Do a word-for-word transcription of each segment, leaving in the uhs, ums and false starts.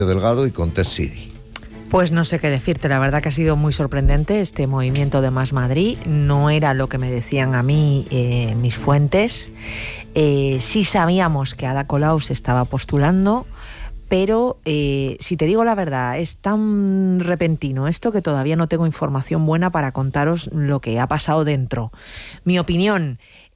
Delgado y con Ted Sidi. Pues no sé qué decirte, la verdad que ha sido muy sorprendente este movimiento de Más Madrid, no era lo que me decían a mí eh, mis fuentes, eh, sí sabíamos que Ada Colau se estaba postulando, pero eh, si te digo la verdad, es tan repentino esto que todavía no tengo información buena para contaros lo que ha pasado dentro. Mi opinión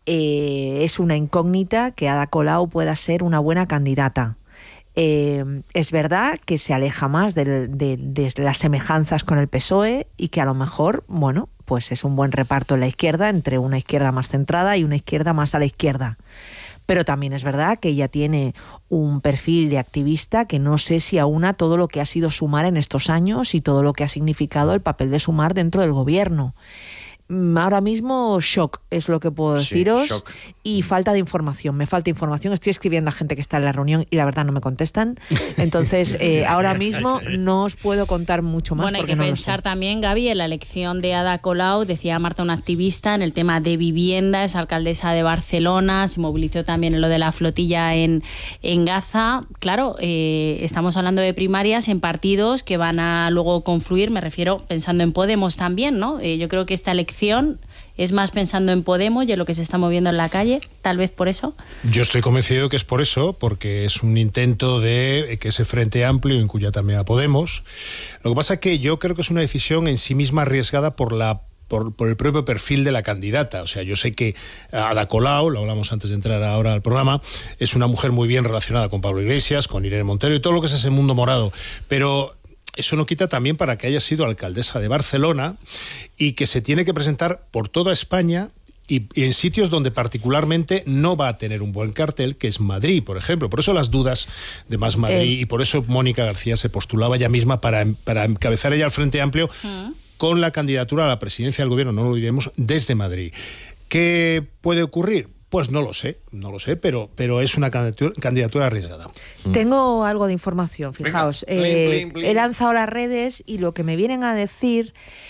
eh, es una incógnita que Ada Colau pueda ser una buena candidata. Eh, es verdad que se aleja más de, de, de las semejanzas con el P S O E y que a lo mejor, bueno, pues es un buen reparto en la izquierda entre una izquierda más centrada y una izquierda más a la izquierda. Pero también es verdad que ella tiene un perfil de activista que no sé si aúna todo lo que ha sido Sumar en estos años y todo lo que ha significado el papel de Sumar dentro del gobierno. Ahora mismo shock es lo que puedo deciros, sí, y falta de información, me falta información, estoy escribiendo a gente que está en la reunión y la verdad no me contestan, entonces eh, ahora mismo no os puedo contar mucho más. Bueno, porque hay que no pensar también, Gaby, en la elección de Ada Colau, decía Marta, una activista en el tema de vivienda, es alcaldesa de Barcelona, se movilizó también en lo de la flotilla en, en Gaza. Claro, eh, estamos hablando de primarias en partidos que van a luego confluir, me refiero pensando en Podemos también, ¿no? Eh, yo creo que esta elección es más pensando en Podemos y en lo que se está moviendo en la calle, tal vez por eso. Yo estoy convencido que es por eso, porque es un intento de que ese Frente Amplio incluya también a Podemos. Lo que pasa es que yo creo que es una decisión en sí misma arriesgada por la Por, por el propio perfil de la candidata. O sea, yo sé que Ada Colau, lo hablamos antes de entrar ahora al programa, es una mujer muy bien relacionada con Pablo Iglesias, con Irene Montero y todo lo que es ese mundo morado, pero eso no quita también para que haya sido alcaldesa de Barcelona y que se tiene que presentar por toda España y, y en sitios donde particularmente no va a tener un buen cartel, que es Madrid, por ejemplo. Por eso las dudas de Más Madrid eh. y por eso Mónica García se postulaba ella misma para, para encabezar ella al Frente Amplio uh-huh. con la candidatura a la presidencia del gobierno, no lo olvidemos, desde Madrid. ¿Qué puede ocurrir? Pues no lo sé, no lo sé, pero, pero es una candidatura, candidatura arriesgada. Tengo algo de información, fijaos. Venga, eh, bling, bling, bling. He lanzado las redes y lo que me vienen a decir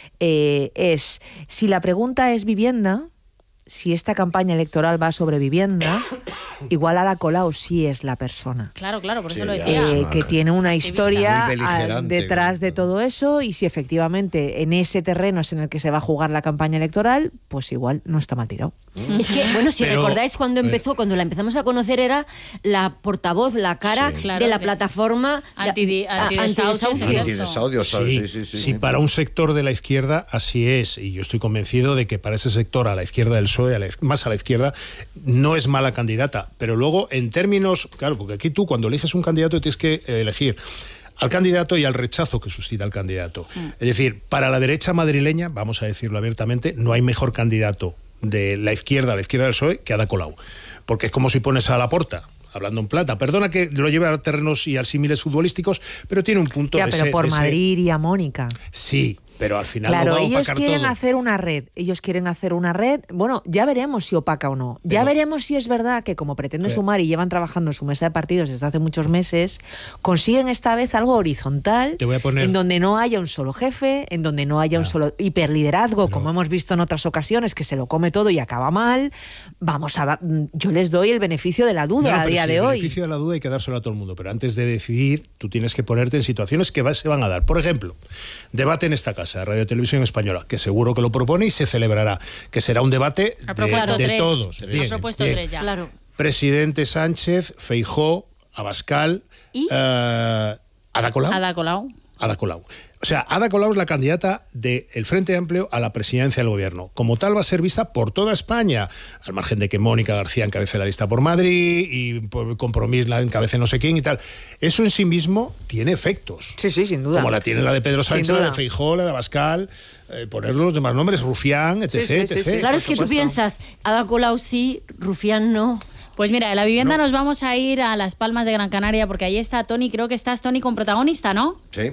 eh, es, si la pregunta es vivienda, si esta campaña electoral va sobre vivienda, igual Ada Colau sí es la persona. Claro, claro, por eso Sí, lo ya, decía. Eh, que tiene una historia Muy a, detrás de todo eso, y si efectivamente en ese terreno es en el que se va a jugar la campaña electoral, pues igual no está mal tirado. Es que, bueno, si Pero, recordáis cuando empezó, eh, cuando la empezamos a conocer, era la portavoz, la cara sí. de la plataforma Anti- antidesahucios. Antidesahucios, Sí, sí, sí, sí, sí, sí. para un sector de la izquierda así es, y yo estoy convencido de que para ese sector, a la izquierda del P S O E, a la, más a la izquierda, no es mala candidata, pero luego en términos, claro, porque aquí tú cuando eliges un candidato tienes que elegir al candidato y al rechazo que suscita el candidato. Mm. Es decir, para la derecha madrileña, vamos a decirlo abiertamente, no hay mejor candidato de la izquierda a la izquierda del P S O E que Ada Colau, porque es como si pones a Laporta, hablando en plata. Perdona que lo lleve a terrenos y a símiles futbolísticos, pero tiene un punto... Ya, de pero ese, por de ese... Madrid y a Mónica. Sí, pero al final claro, no va a ellos opacar quieren todo. hacer una red, ellos quieren hacer una red, bueno, ya veremos si opaca o no, ya Pero, veremos si es verdad que como pretende ¿qué? Sumar y llevan trabajando en su mesa de partidos desde hace muchos meses, consiguen esta vez algo horizontal, Te voy a poner... en donde no haya un solo jefe, en donde no haya no. un solo hiperliderazgo, pero... como hemos visto en otras ocasiones, que se lo come todo y acaba mal. Vamos a, yo les doy el beneficio de la duda no, no, a día sí, de el hoy. El beneficio de la duda hay que dárselo a todo el mundo, pero antes de decidir, tú tienes que ponerte en situaciones que va, se van a dar. Por ejemplo, debate en esta casa, Radio Televisión Española, que seguro que lo propone y se celebrará, que será un debate de, de todos. Ha Bien, propuesto bien. tres ya. Claro. Presidente Sánchez, Feijóo, Abascal, ¿Y? Uh, Ada Colau. Ada Colau. Ada Colau. O sea, Ada Colau es la candidata del Frente Amplio a la presidencia del gobierno. Como tal va a ser vista por toda España, al margen de que Mónica García encabece la lista por Madrid y por Compromís la encabece no sé quién y tal. Eso en sí mismo tiene efectos. Sí, sí, sin duda. Como la tiene la de Pedro Sánchez, la de Feijóo, la de Abascal, eh, poner los demás nombres, Rufián, etc, sí, sí, etcétera. sí, sí. Claro, es que tú piensas, Ada Colau sí, Rufián no. Pues mira, de la vivienda no. nos vamos a ir a Las Palmas de Gran Canaria, porque ahí está Tony, creo que estás, Tony, con protagonista, ¿no? Sí.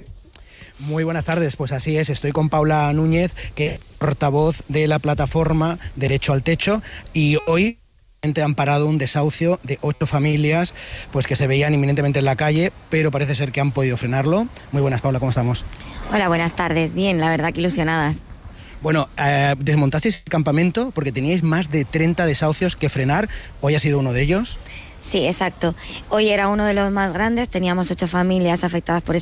Muy buenas tardes, pues así es, estoy con Paula Núñez, que es portavoz de la plataforma Derecho al Techo, y hoy han parado un desahucio de ocho familias pues que se veían inminentemente en la calle, pero parece ser que han podido frenarlo. Muy buenas, Paula, ¿cómo estamos? Hola, buenas tardes, bien, la verdad que ilusionadas. Bueno, eh, desmontasteis el campamento porque teníais más de treinta desahucios que frenar, ¿hoy ha sido uno de ellos? Sí, exacto. Hoy era uno de los más grandes, teníamos ocho familias afectadas por